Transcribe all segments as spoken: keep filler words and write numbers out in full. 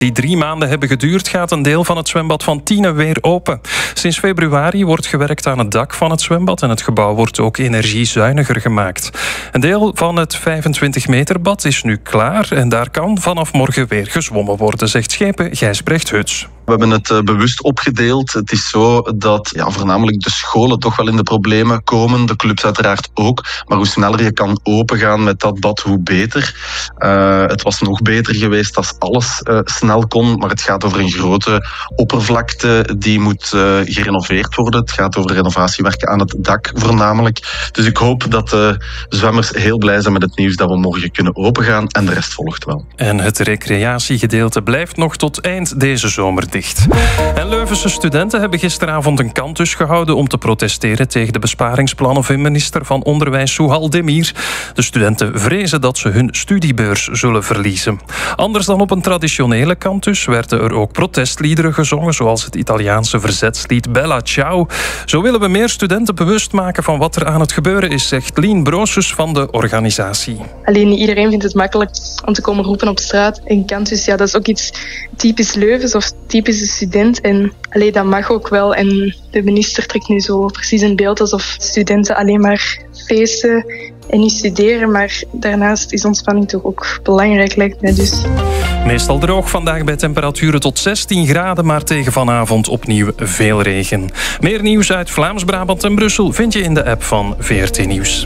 die drie maanden hebben geduurd, gaat een deel van het zwembad van Tiene weer open. Sinds februari wordt gewerkt aan het dak van het zwembad en het gebouw wordt ook energiezuiniger gemaakt. Een deel van het vijfentwintig meter bad is nu klaar en daar kan vanaf morgen weer gezwommen worden, zegt schepen Gijsbrecht Huts. We hebben het uh, bewust opgedeeld. Het is zo dat ja, voornamelijk de scholen toch wel in de problemen komen. De clubs uiteraard ook. Maar hoe sneller je kan opengaan met dat bad, hoe beter. Uh, het was nog beter geweest als alles uh, snel kon. Maar het gaat over een grote oppervlakte die moet uh, gerenoveerd worden. Het gaat over renovatiewerken aan het dak voornamelijk. Dus ik hoop dat de zwemmers heel blij zijn met het nieuws dat we morgen kunnen opengaan. En de rest volgt wel. En het recreatiegedeelte blijft nog tot eind deze zomer dicht. En Leuvense studenten hebben gisteravond een kantus gehouden om te protesteren tegen de besparingsplannen van minister van Onderwijs Souhal Demir. De studenten vrezen dat ze hun studiebeurs zullen verliezen. Anders dan op een traditionele kantus werden er ook protestliederen gezongen, zoals het Italiaanse verzetslied Bella Ciao. Zo willen we meer studenten bewust maken van wat er aan het gebeuren is, zegt Lien Broosus van de organisatie. Alleen niet iedereen vindt het makkelijk om te komen roepen op straat. En kantus, ja, dat is ook iets typisch Leuvens of typische student. En allee, dat mag ook wel. En de minister trekt nu zo precies een beeld alsof studenten alleen maar feesten en niet studeren. Maar daarnaast is ontspanning toch ook belangrijk, lijkt mij dus. Meestal droog vandaag bij temperaturen tot zestien graden, maar tegen vanavond opnieuw veel regen. Meer nieuws uit Vlaams-Brabant en Brussel vind je in de app van V R T Nieuws.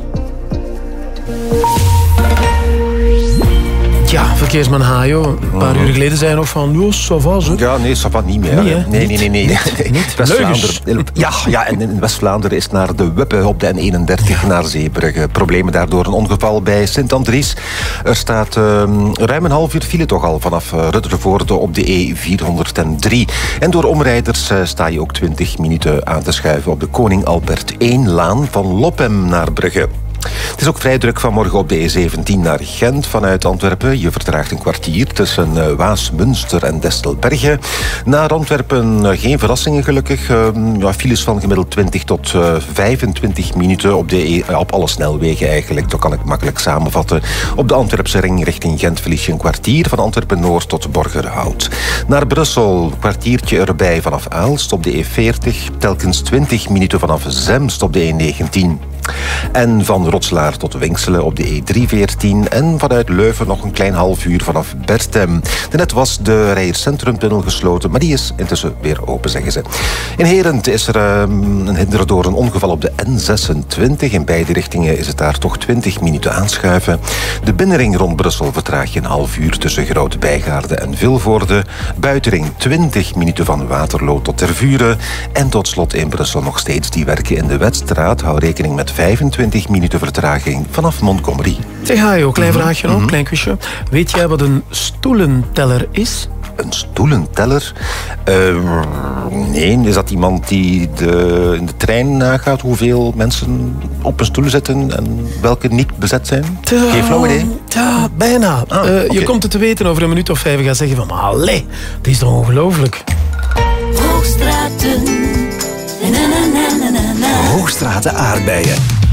Ja, verkeersman Hajo. Een paar uur geleden zei je nog van, oh, ça va, zo. Ja, nee, ça va niet meer. Nee, nee, nee, nee. nee. Niet? Niet? West-Vlaanderen. Ja, ja, en in West-Vlaanderen is naar de Wuppe op de N eenendertig ja. naar Zeebrugge. Problemen daardoor een ongeval bij Sint-Andries. Er staat uh, ruim een half uur file toch al vanaf uh, Ruttevoorde op de E vierhonderddrie. En door omrijders uh, sta je ook twintig minuten aan te schuiven op de Koning Albert één-laan van Lopem naar Brugge. Het is ook vrij druk vanmorgen op de E zeventien naar Gent vanuit Antwerpen. Je vertraagt een kwartier tussen Waas, Münster en Destelbergen. Naar Antwerpen geen verrassingen gelukkig. Uh, ja, files van gemiddeld twintig tot vijfentwintig minuten op, de, op alle snelwegen eigenlijk. Dat kan ik makkelijk samenvatten. Op de Antwerpse ring richting Gent verlies je een kwartier van Antwerpen-Noord tot Borgerhout. Naar Brussel een kwartiertje erbij vanaf Aalst op de E veertig. Telkens twintig minuten vanaf Zemst op de E negentien. En van Rotslaar tot Winkselen op de E driehonderdveertien. En vanuit Leuven nog een klein half uur vanaf Bertem. Daarnet was de Rijers-Centrumtunnel gesloten, maar die is intussen weer open, zeggen ze. In Herent is er um, een hinder door een ongeval op de N zesentwintig. In beide richtingen is het daar toch twintig minuten aanschuiven. De binnenring rond Brussel vertraag je een half uur tussen Grote Bijgaarde en Vilvoorde. Buitenring twintig minuten van Waterloo tot Tervuren. En tot slot in Brussel nog steeds die werken in de Wetstraat. Hou rekening met vijfentwintig minuten vertraging vanaf Montgomery. Zeg Hajo, klein mm-hmm. vraagje nog, mm-hmm. klein quizje. Weet jij wat een stoelenteller is? Een stoelenteller? Uh, nee, is dat iemand die de, in de trein nagaat hoeveel mensen op een stoel zitten en welke niet bezet zijn? Ja, geen flauw idee? Ja, bijna. Ah, uh, okay. Je komt het te weten over een minuut of vijf en gaat zeggen van, maar allee, het is toch ongelooflijk. Hoogstraten. Na, na, na, na, na. Hoogstraten aardbeien.